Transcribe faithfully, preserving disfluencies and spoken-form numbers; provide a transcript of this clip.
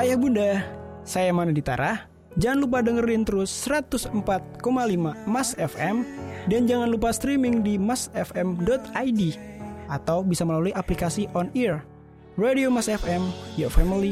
Ayah bunda, saya Manu Ditara. Jangan lupa dengerin terus seratus empat koma lima Mas F M. Dan jangan lupa streaming di mas f m dot i d atau bisa melalui aplikasi On Ear. Radio Mas F M, your family